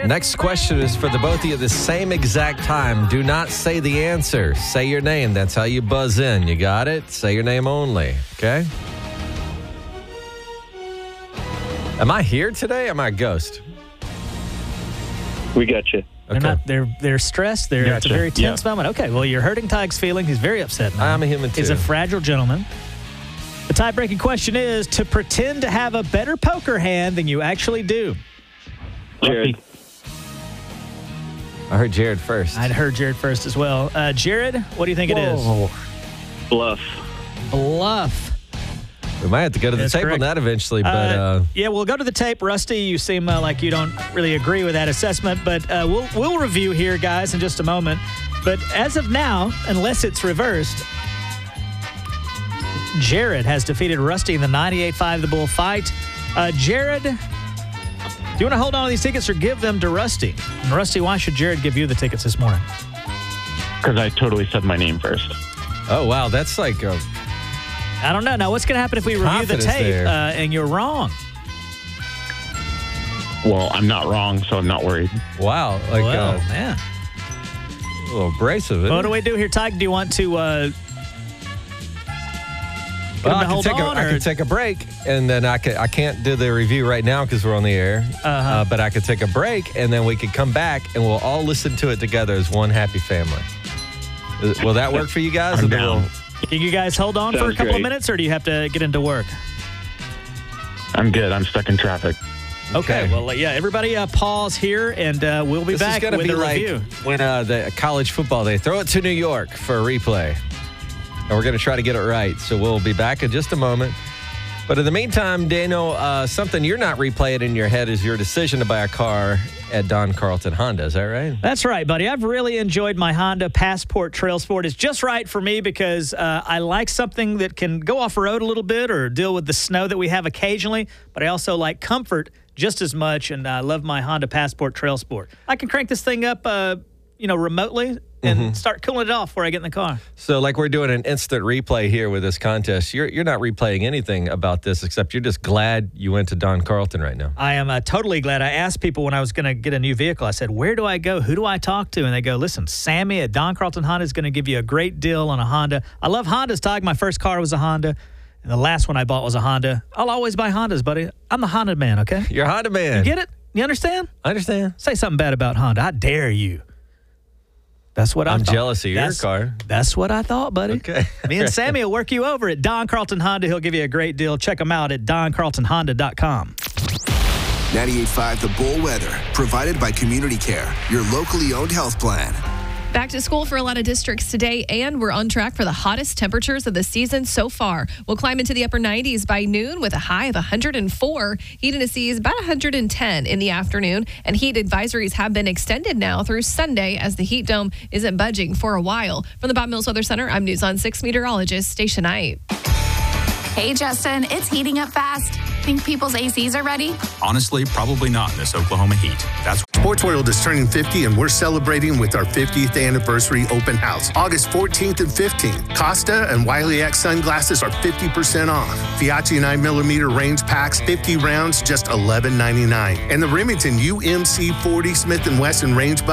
Next question is for the both of you at the same exact time. Do not say the answer. Say your name. That's how you buzz in. You got it? Say your name only. Okay? Am I here today? Am I a ghost? We got you. Okay. They're stressed. It's a very tense moment. Okay, well, you're hurting Tyke's feeling. He's very upset now. I'm a human, too. He's a fragile gentleman. The tie-breaking question is to pretend to have a better poker hand than you actually do. Jared. I heard Jared first. I'd heard Jared first as well. Jared, what do you think it is? Bluff. Bluff. We might have to go to the That's tape correct. on that eventually, but Yeah, we'll go to the tape. Rusty, you seem like you don't really agree with that assessment, but we'll review here, guys, in just a moment. But as of now, unless it's reversed, Jared has defeated Rusty in the 98.5 The Bull fight. Jared, do you want to hold on to these tickets or give them to Rusty? And Rusty, why should Jared give you the tickets this morning? Because I totally said my name first. oh, wow, that's like I don't know. Now, what's going to happen if we review the Confidence tape there. and you're wrong? Well, I'm not wrong, so I'm not worried. wow, like Well, man. a little abrasive. Isn't What do it? we do here, Tyke? Do you want to Well, to I hold can on, or- take a break, and then I can't do the review right now because we're on the air. But I could take a break, and then we could come back, and we'll all listen to it together as one happy family. Will that work for you guys? I'm Or then down. Can you guys hold on for a Sounds couple of great. minutes, or do you have to get into work? I'm good. I'm stuck in traffic. Okay. Well, yeah, everybody pause here, and we'll be This back is going to with be a like review. when the college football, they throw it to New York for a replay. And we're going to try to get it right. So we'll be back in just a moment. But in the meantime, Daniel, something you're not replaying in your head is your decision to buy a car at Don Carlton Honda. Is that right? That's right, buddy. I've really enjoyed my Honda Passport Trail Sport. It's just right for me because I like something that can go off-road a little bit or deal with the snow that we have occasionally, but I also like comfort just as much, and I love my Honda Passport Trail Sport. I can crank this thing up, remotely and start cooling it off where I get in the car. So like we're doing an instant replay here with this contest. You're not replaying anything about this except you're just glad you went to Don Carlton right now. I am totally glad. I asked people when I was going to get a new vehicle, I said, where do I go? Who do I talk to? And they go, listen, Sammy at Don Carlton Honda is going to give you a great deal on a Honda. I love Hondas, Todd. My first car was a Honda, and the last one I bought was a Honda. I'll always buy Hondas, buddy. I'm the Honda man, okay? You're a Honda man. Get it? You understand? I understand. Say something bad about Honda. I dare you. That's what I'm thought. jealous of your car. That's what I thought, buddy. Okay. Me and Sammy will work you over at Don Carlton Honda. He'll give you a great deal. Check him out at doncarltonhonda.com. 98.5 The Bull Weather, provided by Community Care, your locally owned health plan. Back to school for a lot of districts today, and we're on track for the hottest temperatures of the season so far. We'll climb into the upper 90s by noon with a high of 104. Heat indices about 110 in the afternoon, and heat advisories have been extended now through Sunday as the heat dome isn't budging for a while. From the Bob Mills Weather Center, I'm News on 6 meteorologist Stacia Knight. Hey, Justin, it's heating up fast. Think people's ACs are ready? Honestly, probably not in this Oklahoma heat. That's Sports World is turning 50, and we're celebrating with our 50th anniversary open house, August 14th and 15th. Costa and Wiley X sunglasses are 50% off. Fiat 9mm range packs, 50 rounds, just $11.99. And the Remington UMC 40 Smith & Wesson range